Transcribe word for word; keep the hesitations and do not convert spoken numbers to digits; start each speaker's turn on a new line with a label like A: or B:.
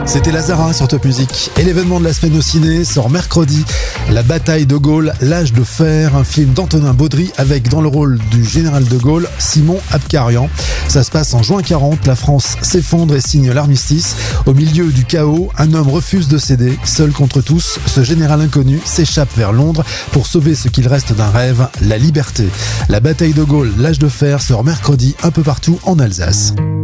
A: C'était Lazara sur Top Music. Et l'événement de la semaine au ciné sort mercredi. La bataille de Gaulle, l'âge de fer, un film d'Antonin Baudry avec dans le rôle du général de Gaulle, Simon Abkarian. Ça se passe en juin quarante, la France s'effondre et signe l'armistice. Au milieu du chaos, un homme refuse de céder. Seul contre tous, ce général inconnu s'échappe vers Londres pour sauver ce qu'il reste d'un rêve, la liberté. La bataille de Gaulle, l'âge de fer sort mercredi un peu partout en Alsace.